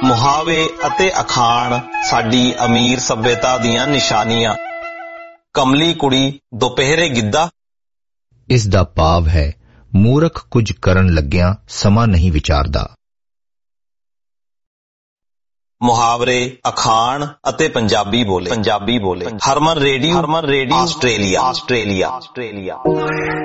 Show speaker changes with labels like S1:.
S1: ਮੁਹਾਵੇ ਅਤੇ ਅਖਾਣ ਸਾਡੀ ਅਮੀਰ ਸੱਭਿਅਤਾ ਦੀਆਂ ਨਿਸ਼ਾਨੀਆਂ। ਕਮਲੀ ਕੁੜੀ ਦੁਪਹਿਰੇ ਗਿੱਧਾ।
S2: ਇਸ ਦਾ ਭਾਵ ਹੈ ਮੂਰਖ ਕੁਝ ਕਰਨ ਲੱਗਿਆਂ ਸਮਾਂ ਨਹੀਂ ਵਿਚਾਰਦਾ।
S1: ਮੁਹਾਵਰੇ, ਅਖਾਣ ਅਤੇ ਪੰਜਾਬੀ ਬੋਲੇ। ਹਰਮਨ ਰੇਡੀਓ ਆਸਟ੍ਰੇਲੀਆ।